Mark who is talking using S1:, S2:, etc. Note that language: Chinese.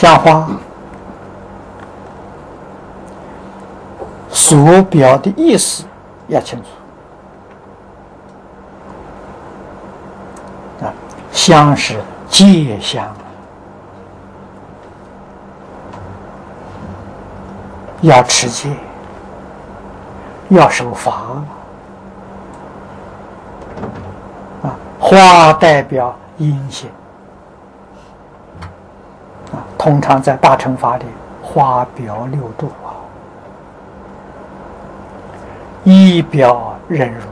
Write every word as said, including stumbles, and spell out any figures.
S1: 像花所表的意思要清楚啊，香是戒香，要持戒，要守法啊。花代表阴性啊，通常在大乘法里，花表六度啊，一表忍辱